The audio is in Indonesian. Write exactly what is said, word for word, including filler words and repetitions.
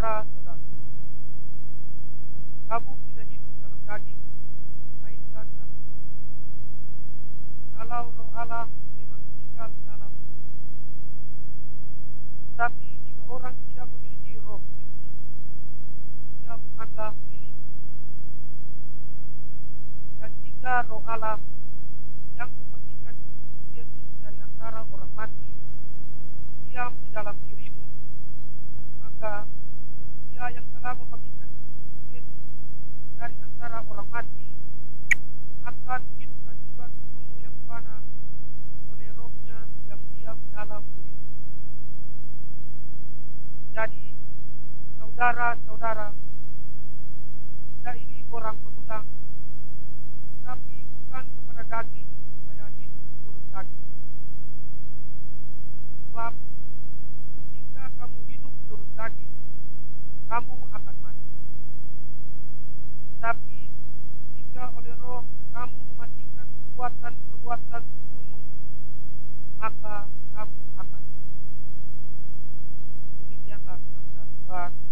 saudara-saudara, kamu tidak hidup dalam daging, melainkan dalam roh. Kalau roh Allah memang tinggal dalam diri. Tetapi jika orang tidak memiliki roh Kristus, dia bukanlah milik. Dan jika roh Allah yang membangkitkan Kristus Yesus dari antara orang mati diam di dalam dirimu, maka Dia yang telah membangkitkan Kristus Yesus dari antara orang mati akan menghidupkan juga tubuhmu yang fana oleh rohnya yang diam dalam dirimu. Jadi, saudara-saudara, kita ini orang berulang, tetapi bukan kepada daging supaya hidup menurut daging. Sebab jika kamu hidup menurut daging, kamu akan mati. Tetapi jika oleh roh kamu mematikan perbuatan-perbuatan tubuhmu, maka kamu akan hidup. Demikianlah sabda Tuhan.